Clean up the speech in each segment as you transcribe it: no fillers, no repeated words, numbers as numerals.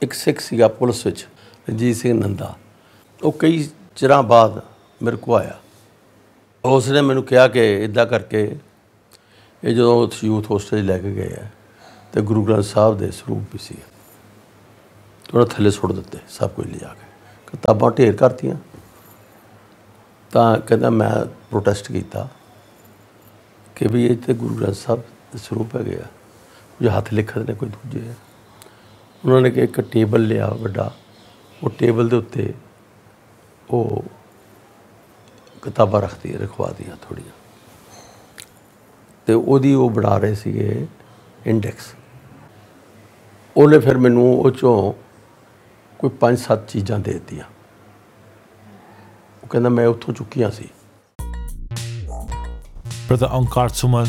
ਇੱਕ ਸਿੱਖ ਸੀਗਾ ਪੁਲਿਸ ਵਿੱਚ, ਰਣਜੀਤ ਸਿੰਘ ਨੰਦਾ। ਉਹ ਕਈ ਚਿਰਾਂ ਬਾਅਦ ਮੇਰੇ ਕੋਲ ਆਇਆ। ਉਸਨੇ ਮੈਨੂੰ ਕਿਹਾ ਕਿ ਇੱਦਾਂ ਕਰਕੇ ਇਹ ਜਦੋਂ ਯੂਥ ਹੋਸਟਲ 'ਚ ਲੈ ਕੇ ਗਏ ਆ ਅਤੇ ਗੁਰੂ ਗ੍ਰੰਥ ਸਾਹਿਬ ਦੇ ਸਰੂਪ ਵੀ ਸੀ, ਉਹਨਾਂ ਥੱਲੇ ਸੁੱਟ ਦਿੱਤੇ ਸਭ ਕੁਝ ਲਿਜਾ ਕੇ, ਕਿਤਾਬਾਂ ਢੇਰ ਕਰਤੀਆਂ। ਤਾਂ ਕਹਿੰਦਾ ਮੈਂ ਪ੍ਰੋਟੈਸਟ ਕੀਤਾ ਕਿ ਵੀ ਇਹ ਤਾਂ ਗੁਰੂ ਗ੍ਰੰਥ ਸਾਹਿਬ ਦੇ ਸਰੂਪ ਹੈਗੇ ਆ, ਜੋ ਹੱਥ ਲਿਖਤ ਨੇ ਕੋਈ ਦੂਜੇ ਆ। ਉਹਨਾਂ ਨੇ ਕਿ ਇੱਕ ਟੇਬਲ ਲਿਆ ਵੱਡਾ, ਉਹ ਟੇਬਲ ਦੇ ਉੱਤੇ ਉਹ ਕਿਤਾਬਾਂ ਰਖਵਾ ਦੀਆਂ ਥੋੜ੍ਹੀਆਂ, ਅਤੇ ਉਹਦੀ ਉਹ ਬਣਾ ਰਹੇ ਸੀਗੇ ਇੰਡੈਕਸ। ਉਹਨੇ ਫਿਰ ਮੈਨੂੰ ਉਹ 'ਚੋਂ ਕੋਈ 5-7 ਚੀਜ਼ਾਂ ਦੇ ਦਿੱਤੀਆਂ। ਉਹ ਕਹਿੰਦਾ ਮੈਂ ਉੱਥੋਂ ਚੁੱਕੀਆਂ ਸੀ। Brother Onkar Suman,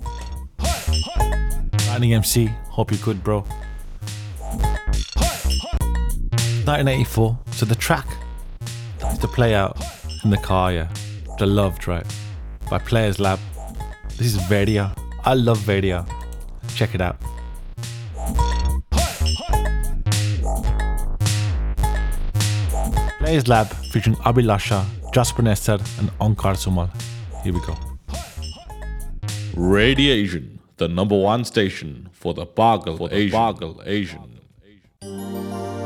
Lightning MC, hope you're good, bro. 1984, so the track that used to play out in the car, yeah, which I loved, right, by Players Lab. This is Vedia. I love Vedia. Check it out. Players Lab featuring Abhilasha, Jasper Nestor and Onkar Suman. Here we go. Radiation, the #1 station for the Pagal Asian.